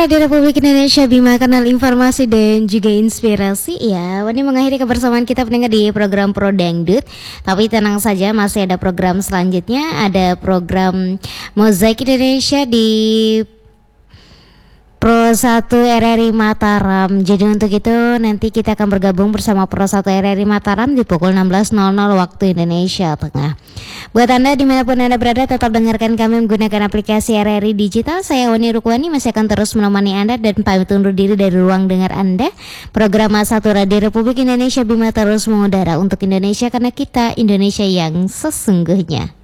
Radio Republik Indonesia, Bima, kanal informasi dan juga inspirasi. Ya, ini mengakhiri kebersamaan kita pendengar di program Pro Dangdut. Tapi tenang saja, masih ada program selanjutnya. Ada program Mozaik Indonesia di Pro 1 RRI Mataram. Jadi untuk itu nanti kita akan bergabung bersama Pro 1 RRI Mataram di pukul 16.00 waktu Indonesia Tengah. Buat Anda dimanapun Anda berada, tetap dengarkan kami menggunakan aplikasi RRI Digital. Saya Oni Rukwani masih akan terus menemani Anda dan pamit undur diri dari ruang dengar Anda. Program A1 Radio Republik Indonesia, Bima terus mengudara untuk Indonesia karena kita Indonesia yang sesungguhnya.